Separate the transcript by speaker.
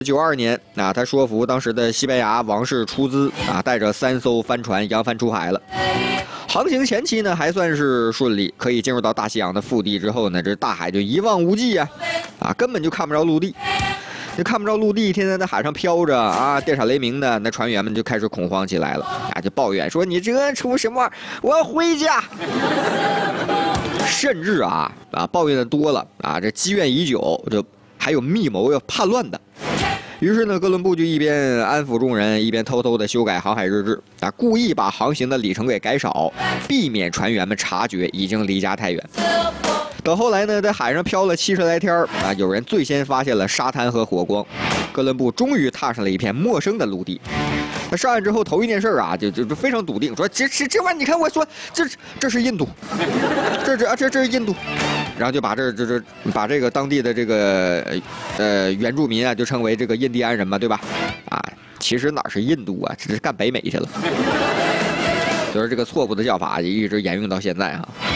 Speaker 1: 92年啊，他说服当时的西班牙王室出资啊，带着3艘帆船扬帆出海了。航行前期呢还算是顺利，可以进入到大西洋的腹地之后呢，这大海就一望无际呀，啊，根本就看不着陆地。就看不着陆地，天天在海上飘着啊，电闪雷鸣的，那船员们就开始恐慌起来了啊，就抱怨说：“你这出什么玩意儿？我要回家！”甚至抱怨的多了啊，这积怨已久，就还有密谋要叛乱的。于是呢，哥伦布就一边安抚众人，一边偷偷的修改航海日志啊，故意把航行的里程给改少，避免船员们察觉已经离家太远。等后来呢，在海上漂了70来天啊，有人最先发现了沙滩和火光，哥伦布终于踏上了一片陌生的陆地。他上岸之后，头一件事啊，就非常笃定，说这玩意，你看我说这是印度，这是印度，然后就把把这个当地的这个原住民啊，就称为这个印第安人嘛，对吧？啊，其实哪是印度啊，这是干北美去了。就是这个错误的叫法一直沿用到现在啊。